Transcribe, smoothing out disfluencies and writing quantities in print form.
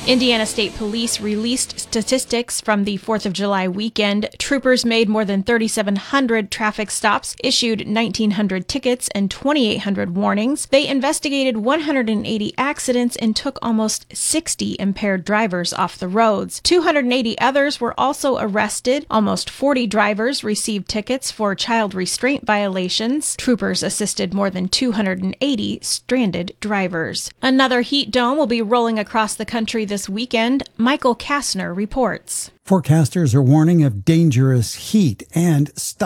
Indiana State Police released statistics from the 4th of July weekend. Troopers made more than 3,700 traffic stops, issued 1,900 tickets and 2,800 warnings. They investigated 180 accidents and took almost 60 impaired drivers off the roads. 280 others were also arrested. Almost 40 drivers received tickets for child restraint violations. Troopers assisted more than 280 stranded drivers. Another heat dome will be rolling across the country this weekend. Michael Kastner reports. Forecasters are warning of dangerous heat and